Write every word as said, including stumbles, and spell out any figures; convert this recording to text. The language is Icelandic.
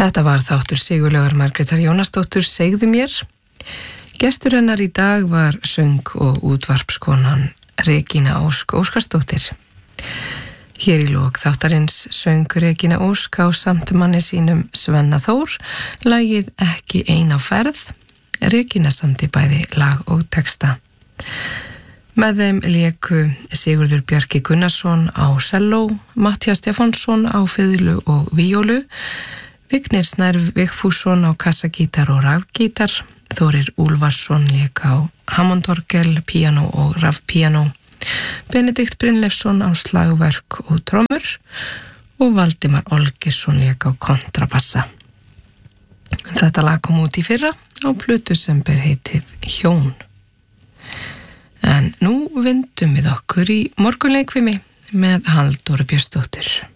Þetta var þáttur Sigurlaugar Margrétar Jónasdóttur Segðu mér. Gestur hennar í dag var söng- og útvarpskonan Regína Ósk Óskarsdóttir. Hér í lok þáttarins söng Regína Ósk á samt manni sínum Svenna Þór lagið Ekki ein á ferð. Regína samdi bæði lag og texta. Með þeim léku Sigurður Bjarki Gunnarsson á selló, Matthías Stefánsson á fiðlu og víólu, Vignir Snær Vigfússon á kassagítar og rafgítar, Þórir Úlfarsson lék á hammondorgel, píanó og rafpíanó, Benedikt Brynleifsson á slagverk og trommur og Valdimar Olgeirsson lék á kontrabassa. Þetta lag kom út í fyrra á plötu sem ber heitið Hjón. En nú vindum við okkur í morgunleikfimi með Halldóru Björnsdóttur.